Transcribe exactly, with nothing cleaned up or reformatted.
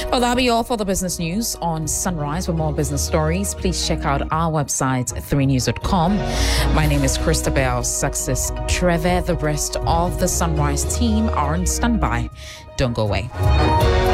Well, that'll be all for the business news on Sunrise. For more business stories, please check out our website, three news dot com. My name is Christabel Success Trevor. The rest of the Sunrise team are on standby. Don't go away.